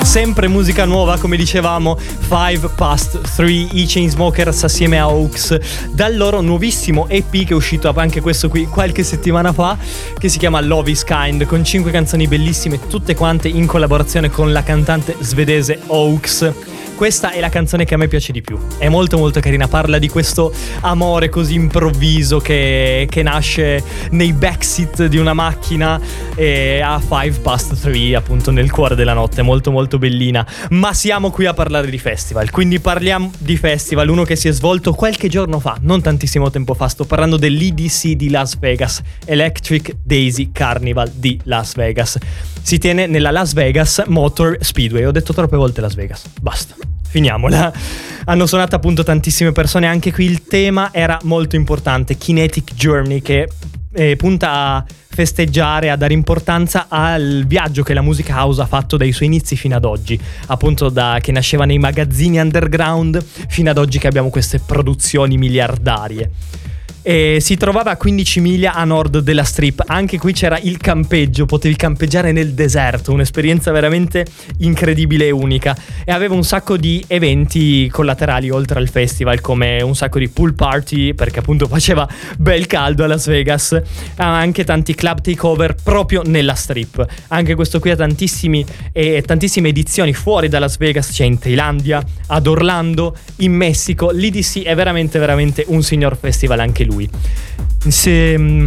sempre musica nuova, come dicevamo, 5 Past 3, i Chainsmokers assieme a Hawks, dal loro nuovissimo EP che è uscito anche questo qui qualche settimana fa, che si chiama Love is Kind, con 5 canzoni bellissime, tutte quante in collaborazione con la cantante svedese Hawks. Questa è la canzone che a me piace di più, è molto molto carina, parla di questo amore così improvviso che nasce nei backseat di una macchina e a 5 past 3 appunto nel cuore della notte, molto molto bellina. Ma siamo qui a parlare di festival, quindi parliamo di festival, uno che si è svolto qualche giorno fa, non tantissimo tempo fa, sto parlando dell'EDC di Las Vegas, Electric Daisy Carnival di Las Vegas. Si tiene nella Las Vegas Motor Speedway. Ho detto troppe volte Las Vegas, basta, finiamola. Hanno suonato appunto tantissime persone, anche qui il tema era molto importante, Kinetic Journey, che punta a festeggiare, a dare importanza al viaggio che la musica house ha fatto dai suoi inizi fino ad oggi, appunto che nasceva nei magazzini underground fino ad oggi che abbiamo queste produzioni miliardarie. E si trovava a 15 miglia a nord della Strip. Anche qui c'era il campeggio, potevi campeggiare nel deserto, un'esperienza veramente incredibile e unica, e aveva un sacco di eventi collaterali oltre al festival, come un sacco di pool party, perché appunto faceva bel caldo a Las Vegas, ha anche tanti club takeover proprio nella Strip. Anche questo qui ha tantissime edizioni fuori da Las Vegas, c'è in Thailandia, ad Orlando, in Messico. L'EDC è veramente veramente un signor festival anche lui. Se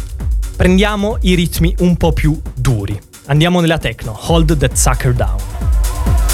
prendiamo i ritmi un po' più duri, andiamo nella techno, Hold That Sucker Down.